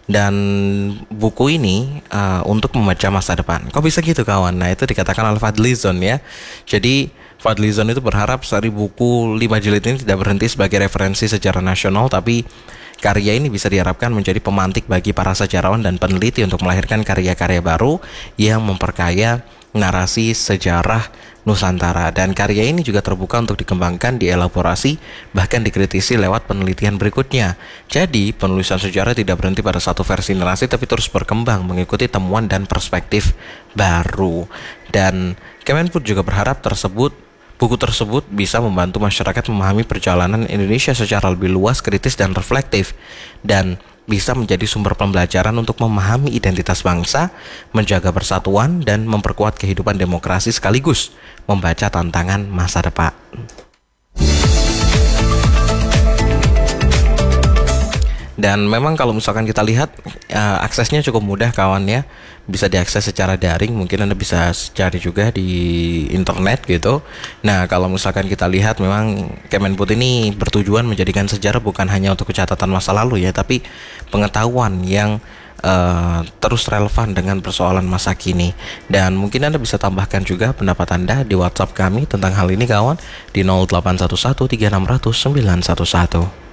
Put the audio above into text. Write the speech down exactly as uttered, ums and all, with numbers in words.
Dan buku ini uh, untuk membaca masa depan. Kok bisa gitu kawan? Nah itu dikatakan oleh Fadlizon ya. Jadi Fadlizon itu berharap seri buku lima jilid ini tidak berhenti sebagai referensi sejarah nasional, tapi karya ini bisa diharapkan menjadi pemantik bagi para sejarawan dan peneliti untuk melahirkan karya-karya baru yang memperkaya narasi sejarah Nusantara. Dan karya ini juga terbuka untuk dikembangkan, dielaborasi, bahkan dikritisi lewat penelitian berikutnya. Jadi penulisan sejarah tidak berhenti pada satu versi narasi, tapi terus berkembang mengikuti temuan dan perspektif baru. Dan Kemenput juga berharap tersebut buku tersebut bisa membantu masyarakat memahami perjalanan Indonesia secara lebih luas, kritis, dan reflektif, dan bisa menjadi sumber pembelajaran untuk memahami identitas bangsa, menjaga persatuan, dan memperkuat kehidupan demokrasi sekaligus membaca tantangan masa depan. Dan memang kalau misalkan kita lihat uh, aksesnya cukup mudah kawan ya. Bisa diakses secara daring, mungkin Anda bisa cari juga di internet gitu. Nah kalau misalkan kita lihat memang Kemenput ini bertujuan menjadikan sejarah bukan hanya untuk catatan masa lalu ya, tapi pengetahuan yang uh, terus relevan dengan persoalan masa kini. Dan mungkin Anda bisa tambahkan juga pendapat Anda di WhatsApp kami tentang hal ini kawan, di nol delapan satu satu tiga enam nol nol sembilan satu satu.